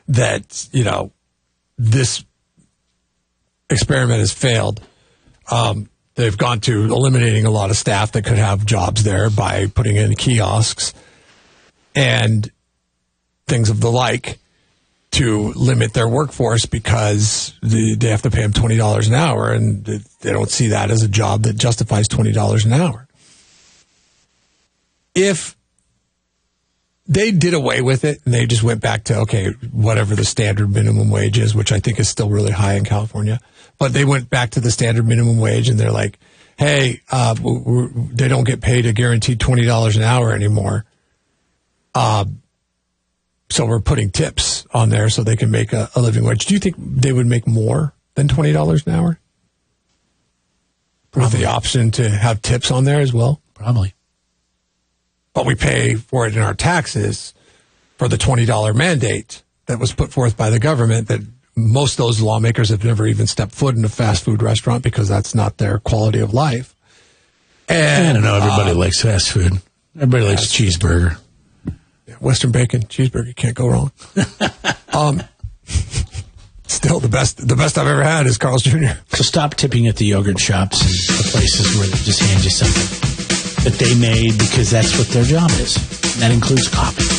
that, this experiment has failed. They've gone to eliminating a lot of staff that could have jobs there by putting in kiosks and things of the like to limit their workforce because they have to pay them $20 an hour, and they don't see that as a job that justifies $20 an hour. If they did away with it and they just went back to, okay, whatever the standard minimum wage is, which I think is still really high in California, but they went back to the standard minimum wage and they're like, hey, they don't get paid a guaranteed $20 an hour anymore. So we're putting tips on there so they can make a living wage. Do you think they would make more than $20 an hour? With the option to have tips on there as well? Probably. But we pay for it in our taxes for the $20 mandate that was put forth by the government that most of those lawmakers have never even stepped foot in a fast food restaurant because that's not their quality of life. And I don't know. Everybody likes fast food. Everybody likes cheeseburger. Western bacon, cheeseburger, can't go wrong. Still, the best I've ever had is Carl's Jr. So stop tipping at the yogurt shops and the places where they just hand you something that they made because that's what their job is. And that includes coffee.